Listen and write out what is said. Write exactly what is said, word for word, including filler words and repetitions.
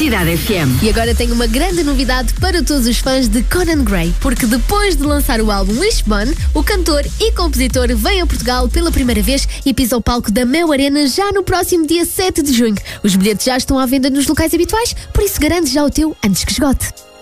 Cidade F M. E agora tenho uma grande novidade para todos os fãs de Conan Gray, porque depois de lançar o álbum Wishbone, o cantor e compositor vem a Portugal pela primeira vez e pisa o palco da Mel Arena já no próximo dia sete de junho. Os bilhetes já estão à venda nos locais habituais, por isso garante já o teu antes que esgote.